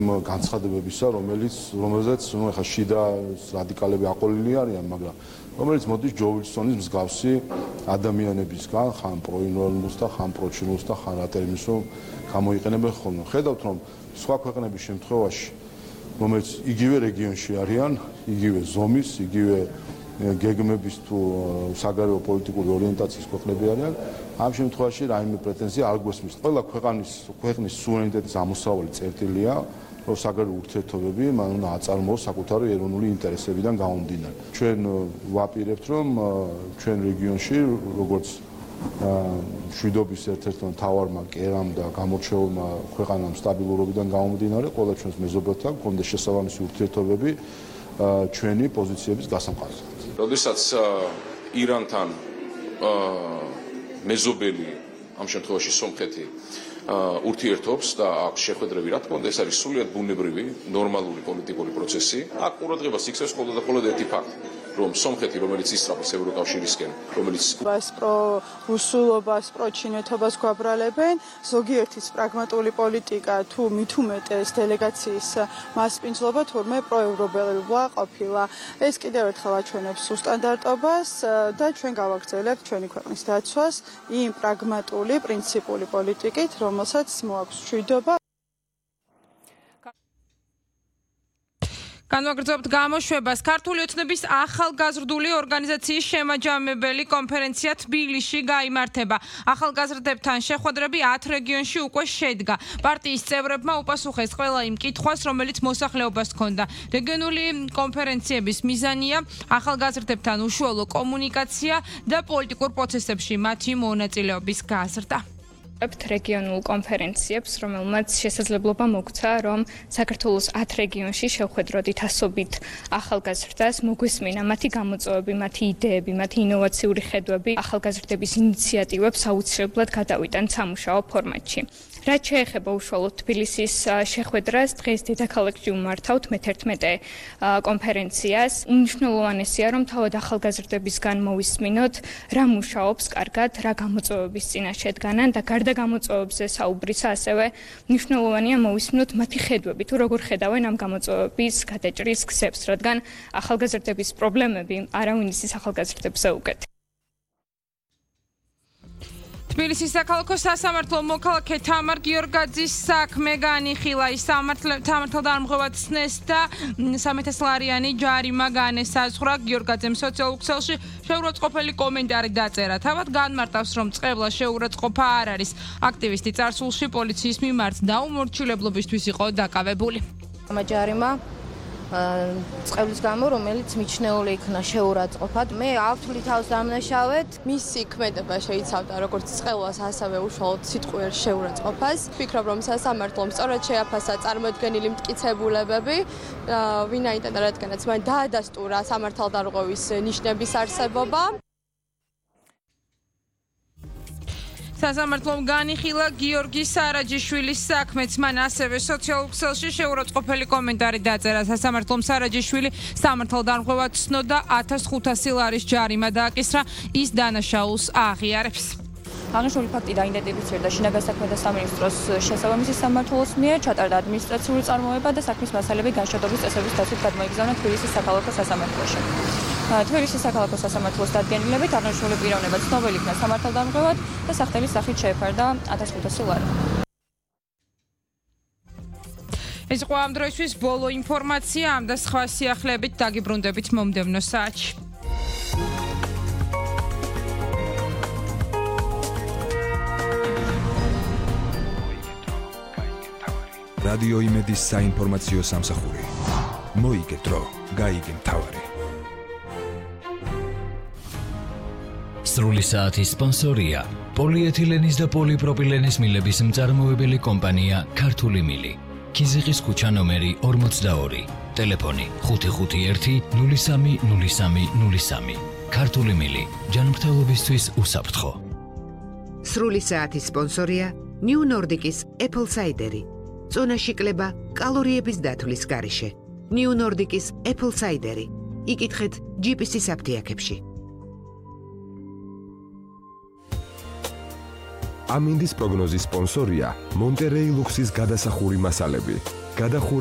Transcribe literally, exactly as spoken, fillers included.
განცხადებებისა, რომელიც რომელზეც ნუ ეხა შიდა რადიკალები აყოლილი არიან, მაგრამ რომელიც მოდის ჯო ვილსონის მსგავსი ადამიანებისგან, ხან პროინვოლნუს და ხან პროჩინუს და ხან რატერიმისო გამოიყენებენ ხოლმე. ხედავთ, რომ სხვა ქვეყნების შემთხვევაში, რომელიც იგივე რეგიონში არიან, იგივე ზომის, იგივე გეგმების თუ საგარეო პოლიტიკური ორიენტაციის ქვეყნები არიან, ამ შემთხვევაში რაიმე პრეტენზია არ გვესმის. ყველა ქვეყნის ქვეყნის სუვერენიტეტის ამოსავალი წერტილია, რომ საგარეო ურთიერთობები მან უნდა აწარმოოს საკუთარი ეროვნული ინტერესებიდან გამომდინარე. ჩვენ ვაპირებთ, რომ ჩვენ რეგიონში, როგორც მშვიდობის ერთ-ერთმა მთავარმა კერამ და გამორჩეულმა ქვეყანამ სტაბილურობიდან გამომდინარე, ყველა ჩვენს მეზობელთან გქონდეს შესაბამისი ურთიერთობები ჩვენი პოზიციების გასამყარებლად. როდესაც ირანთან მეზობელი ამ შემთხვევაში სომხეთი ურთიერთობს და აქვს შეხვედრები, რა თქმა უნდა, ეს არის სრულიად ბუნებრივი, ნორმალური პოლიტიკური პროცესი. აქ ყურადღებას იქცევს მხოლოდ და მხოლოდ ერთი ფაქტი, რომ სომხეთი, რომელიც ისწრაფოს ევროკავშირისკენ, რომელიც ბას პრო რუსულობას, პროჩინეთობას გვაბრალებენ, ზოგიერთის პრაგმატული პოლიტიკა თუ მით უმეტეს დელეგაციის მასპინძლობა თურმე პროევროპელობა ყოფილა. ეს კიდევ ერთხელ აჩვენებს უსტანდარტობას და ჩვენ გავაგრძელებთ ჩვენი ქვეყნის დაცვას იმ პრაგმატული, პრინციპული პოლიტიკით, რომელსაც მოაქვს მშვიდობა. განვაგრძობთ გამოშვებას. ქართული ოცნების ახალგაზრდული ორგანიზაციის შემაჯამებელი კონფერენცია თბილისში გაიმართება. ახალგაზრდებთან შეხვედრები ათ რეგიონში უკვე შედგა. პარტიის წევრებმა უპასუხეს ყველა იმ კითხვას, რომელიც მოსახლეობას ჰქონდა. რეგიონული კონფერენციების მიზანია ახალგაზრდებთან უშუალო კომუნიკაცია და პოლიტიკურ პროცესებში მათი მონაწილეობის გაზრდა. რეგიონულ კონფერენციებს, რომელმაც შესაძლებლობა მოგცა, რომ საქართველოს ათ რეგიონში შევხვედროდით ასობით ახალგაზრდას, მოგვესმინა მათი გამოწვევები, მათი იდეები, მათი ინოვაციური ხედვები, ახალგაზრდების ინიციატივებს აუცილებლად გადავიტანთ სამუშაო ფორმატში. რაც შეეხება უშუალოდ თბილისის შეხვედრას, დღეს დედაქალაქში უმართავთ მეთერთმეტე კონფერენციას. უმნიშვნელოვანესია, რომ თავად ახალგაზრდებისგან მოვისმინოთ, რა მუშაობს კარგად, რა გამოწვევების წინაშე დგანან და გარდა გამოწვევებზე საუბრისა, ასევე მნიშვნელოვანია მოვისმინოთ მათი ხედვები, თუ როგორ ხედავენ ამ გამოწვევების გადაჭრის გზებს, რადგან ახალგაზრდების პრობლემები არავინ იცის ახალგაზრდებზე უკეთ. თბილისის საქალაქო სასამართლო მოქალაქე თამარ გიორგაძის საქმე განიხილა. ის სამართალდამხმარებლად ცნეს და სამი ათას ლარიანი ჯარიმა განესაზღვრა. გიორგაძემ სოციალურ ქსელში შეურაცხყოფელი კომენტარი დაწერა. თავად განმარტავს, რომ წყებლა შეურაცხყოფა არ არის. აქტივისტი წარსულში პოლიციის მიმართ დაუმორჩილებლობისთვის იყო დაკავებული. ჯარიმა წყევლის გამო, რომელიც მიჩნეული იქნა შეურაცხყოფად. მე ავთვლი თავს დამნაშავედ. მისი ქმედება შეიცავდა როგორც წყევლას, ასევე უშუალოდ სიტყვიერ შეურაცხყოფას. ვფიქრობ, რომ სასამართლომ სწორად შეაფასა წარმოდგენილი მტკიცებულებები, ვინაიდან რადგანაც მან დაადასტურა სამართალდარღვევის ნიშნების არსებობა. სასამართლომ განიხილა გიორგი სარაჯიშვილის საქმეც. მან ასევე სოციალურ ქსელში შეურაცხყოფელი კომენტარი დაწერა. სასამართლომ სარაჯიშვილი სამართალდამხმარებლად ცნო და ათას ხუთასი ლარის ჯარიმა დააკისრა. ის დანაშაულს აღიარებს. აღნიშნული ფაქტი დაიდენტიფიცირდა შინაგან საქმეთა სამინისტროს შესაბამისი სამმართველოს მიერ, ჩატარდა ადმინისტრაციული წარმოება და საქმის მასალები განშტოების წესების დაცვით გადმოიგზავნა თბილისის საქალაქო სასამართლოში. თბილისის საქალაქო სასამართლოს დადგენილებით აღნიშნული პიროვნება ცნობილი იქნა სამართალდამხმარებლად და სახტელის სახით შეეფარდა ათას ხუთასი ლარი. ეს იყო ამ დროისთვის ბოლო ინფორმაცია. ამ და სხვა სიახლეებით დაგიბრუნდებით მომდევნო საათში. რადიო იმედის საინფორმაციო სამსახური. მოიგე დრო, გაიგე მთავარი. სრული საათის სპონსორია პოლიეთილენის და პოლიპროპილენის მილების მწარმოებელი კომპანია ქართული მილი. ქიზიყის ქუჩა ნომერი ორმოცდაორი. ტელეფონი ხუთი ხუთი ერთი ნული სამი ნული სამი ნული სამი. ქართული მილი ჯანმრთელობისთვის უსაფრთხო. სრული საათის სპონსორია New Nordic-ის Apple Cider-ი. წონაში კლება კალორიების დათვლის გარეშე. New Nordic-ის Apple Cider-ი. იკითხეთ ჯი პი სი-ის აფთიაქებში. ამინდის პროგნოზის სპონსორია მონტერეი ლუქსის გადასახური მასალები. გადახურვა